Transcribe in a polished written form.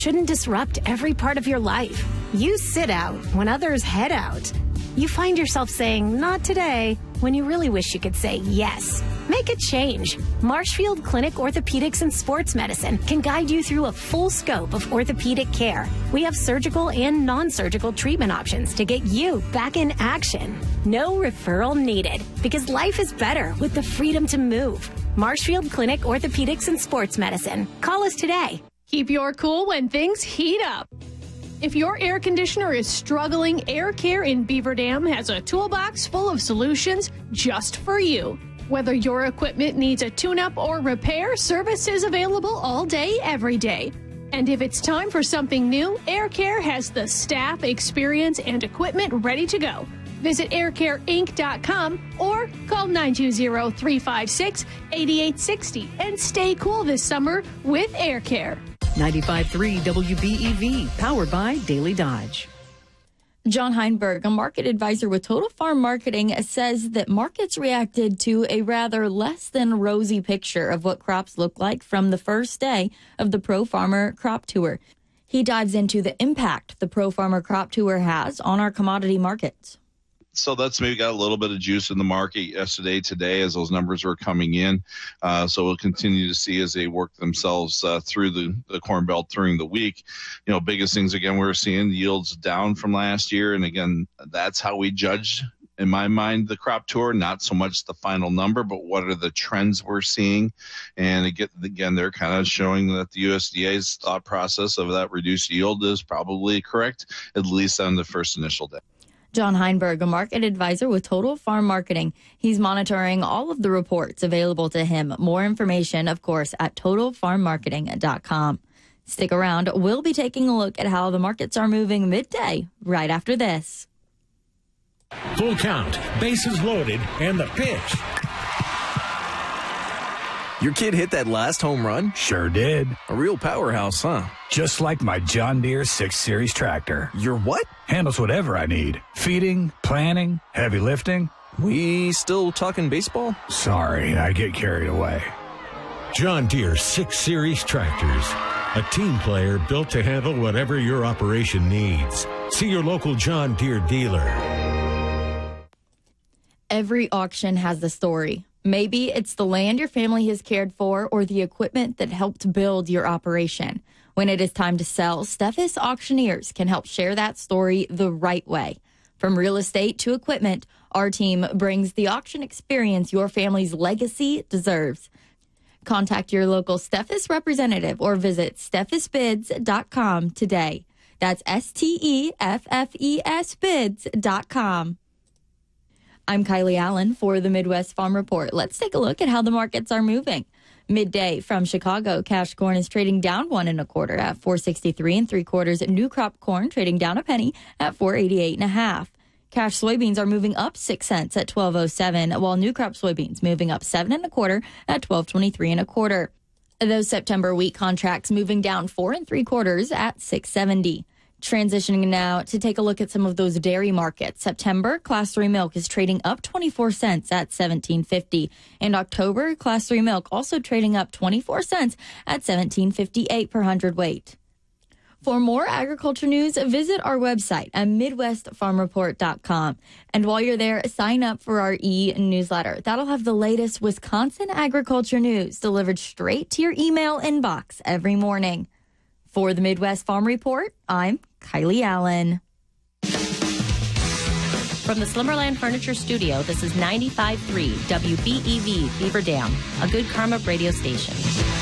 shouldn't disrupt every part of your life. You sit out when others head out. You find yourself saying, not today, when you really wish you could say yes. Make a change. Marshfield Clinic Orthopedics and Sports Medicine can guide you through a full scope of orthopedic care. We have surgical and non-surgical treatment options to get you back in action. No referral needed, because life is better with the freedom to move. Marshfield Clinic Orthopedics and Sports Medicine. Call us today. Keep your cool when things heat up. If your air conditioner is struggling, Air Care in Beaver Dam has a toolbox full of solutions just for you. Whether your equipment needs a tune-up or repair, service is available all day, every day. And if it's time for something new, Air Care has the staff, experience, and equipment ready to go. Visit aircareinc.com or call 920-356-8860 and stay cool this summer with Air Care. 95.3 WBEV, powered by Daily Dodge. John Heinberg, a market advisor with Total Farm Marketing, says that markets reacted to a rather less than rosy picture of what crops look like from the first day of the Pro Farmer Crop Tour. He dives into the impact the Pro Farmer Crop Tour has on our commodity markets. So that's maybe got a little bit of juice in the market yesterday, today, as those numbers were coming in. So we'll continue to see as they work themselves through the Corn Belt during the week. You know, biggest things, again, we're seeing yields down from last year. And again, that's how we judge, in my mind, the crop tour, not so much the final number, but what are the trends we're seeing. And again, they're kind of showing that the USDA's thought process of that reduced yield is probably correct, at least on the first initial day. John Heinberg, a market advisor with Total Farm Marketing. He's monitoring all of the reports available to him. More information, of course, at totalfarmmarketing.com. Stick around. We'll be taking a look at how the markets are moving midday right after this. Full count, bases loaded, and the pitch. Your kid hit that last home run? Sure did. A real powerhouse, huh? Just like my John Deere 6 Series tractor. Your what? Handles whatever I need. Feeding, planting, heavy lifting. We still talking baseball? Sorry, I get carried away. John Deere 6 Series tractors. A team player built to handle whatever your operation needs. See your local John Deere dealer. Every auction has a story. Maybe it's the land your family has cared for or the equipment that helped build your operation. When it is time to sell, Steffes Auctioneers can help share that story the right way. From real estate to equipment, our team brings the auction experience your family's legacy deserves. Contact your local Steffes representative or visit steffesbids.com today. That's STEFFES bids.com. I'm Kylie Allen for the Midwest Farm Report. Let's take a look at how the markets are moving. Midday from Chicago, cash corn is trading down 1 1/4 at 4.63 3/4. New crop corn trading down a penny at 4.88 1/2. Cash soybeans are moving up 6 cents at 12.07, while new crop soybeans moving up 7 1/4 at 12.23 1/4. Those September wheat contracts moving down 4 3/4 at 6.70. Transitioning now to take a look at some of those dairy markets. September, Class 3 milk is trading up 24 cents at $17.50. And October, Class 3 milk also trading up 24 cents at $17.58 per hundredweight. For more agriculture news, visit our website at MidwestFarmReport.com. And while you're there, sign up for our e-newsletter. That'll have the latest Wisconsin agriculture news delivered straight to your email inbox every morning. For the Midwest Farm Report, I'm Kylie Allen. From the Slimmerland Furniture Studio, this is 95.3 WBEV Beaver Dam, a Good Karma radio station.